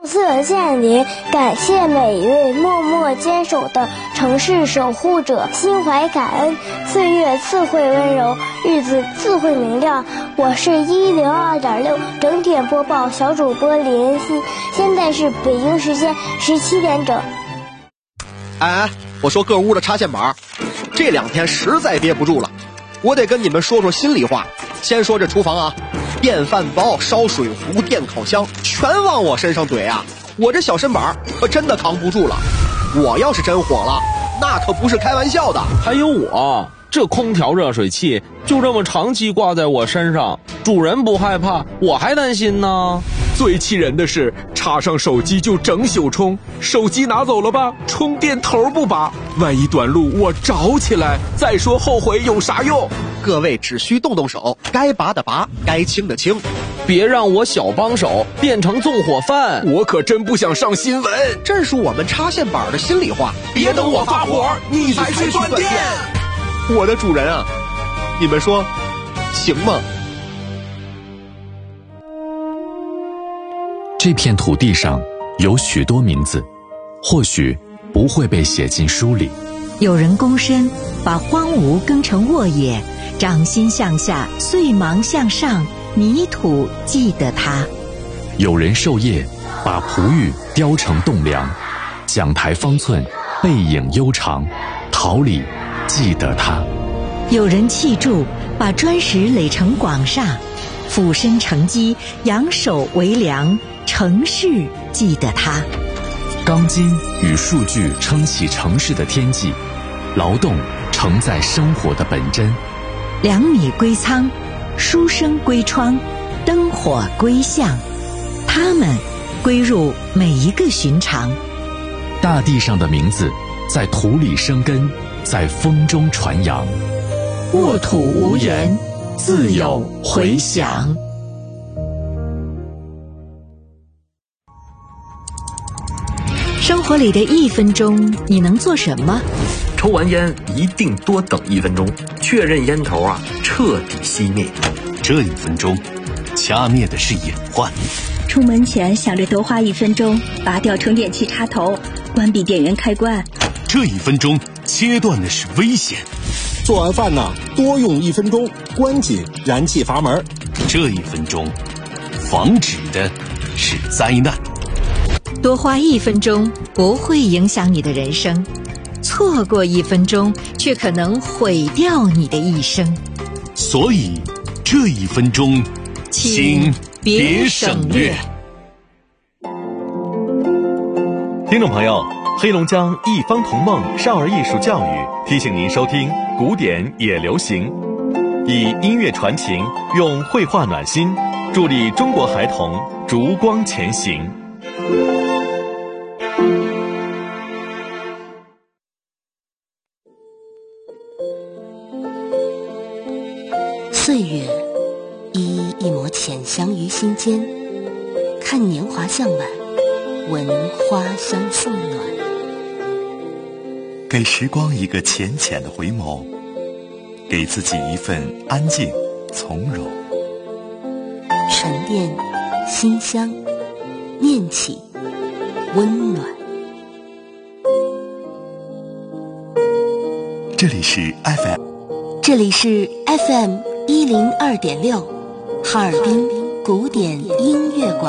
色献礼，感谢每一位默默坚守的城市守护者，心怀感恩，岁月自会温柔，日子自会明亮。我是102.6整点播报小主播李恩熙，现在是北京时间17点整。 哎，我说各屋的插线板，这2天实在憋不住了，我得跟你们说说心里话。先说这厨房啊，电饭煲、烧水壶、电烤箱全往我身上怼啊，我这小身板可真的扛不住了。我要是真火了，那可不是开玩笑的。 还有我这空调热水器就这么长期挂在我身上，主人不害怕，我还担心呢。 最气人的是，插上手机就整宿充，手机拿走了吧，充电头不拔，万一短路我着起来，再说后悔有啥用？ 各位只需动动手，该拔的拔，该清的清， 别让我小帮手变成纵火犯。 我可真不想上新闻， 这是我们插线板的心里话。 别等我发火，你才去断电。 我的主人啊，你们说行吗？ 这片土地上有许多名字，或许不会被写进书里。 有人躬身把荒芜耕成沃野，掌心向下，碎芒向上，泥土记得他。 有人授业把璞玉雕成栋梁，讲台方寸，背影悠长，桃李记得他。 有人砌筑把砖石垒成广厦，俯身承基，仰首为梁，城市记得他。 钢筋与数据撑起城市的天际，劳动承载生活的本真。 2米归仓，书生归窗，灯火归巷，他们归入每一个寻常。 大地上的名字在土里生根，在风中传扬。 沃土无言，自有回响。生活里的1分钟，你能做什么？ 抽完烟一定多等1分钟，确认烟头彻底熄灭。 这1分钟，掐灭的是隐患。 出门前想着多花1分钟，拔掉充电器插头，关闭电源开关。 这1分钟，切断的是危险。 做完饭多用1分钟，关紧燃气阀门。 这1分钟，防止的是灾难。 多花1分钟不会影响你的人生，错过1分钟却可能毁掉你的一生。 所以这1分钟，请别省略。 听众朋友，黑龙江一方童梦少儿艺术教育提醒您收听古典也流行，以音乐传情，用绘画暖心，助力中国孩童烛光前行。 岁月依一抹浅香于心间，看年华向晚，闻花香送暖。 给时光一个浅浅的回眸，给自己一份安静从容。 沉淀馨香，念起温暖。 这里是 FM 102.6，哈尔滨古典音乐馆。